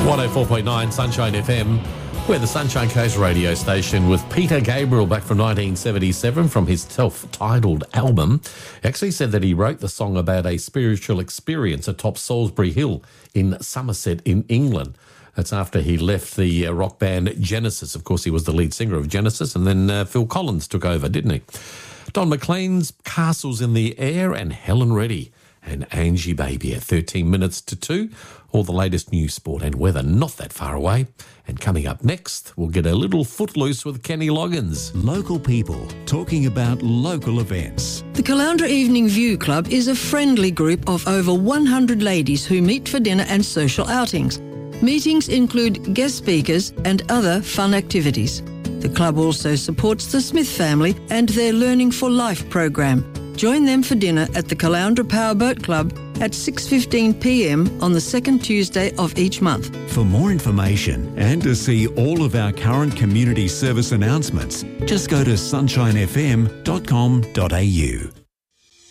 104.9 Sunshine FM. We're the Sunshine Coast radio station with Peter Gabriel back from 1977 from his self-titled album. He actually said that he wrote the song about a spiritual experience atop Salisbury Hill in Somerset in England. That's after he left the rock band Genesis. Of course, he was the lead singer of Genesis, and then Phil Collins took over, didn't he? Don McLean's Castles in the Air and Helen Reddy and Angie Baby at 13 minutes to 2. All the latest news, sport and weather not that far away. And coming up next, we'll get a little footloose with Kenny Loggins. Local people talking about local events. The Caloundra Evening View Club is a friendly group of over 100 ladies who meet for dinner and social outings. Meetings include guest speakers and other fun activities. The club also supports the Smith family and their Learning for Life program. Join them for dinner at the Caloundra Powerboat Club at 6:15 p.m. on the second Tuesday of each month. For more information and to see all of our current community service announcements, just go to sunshinefm.com.au.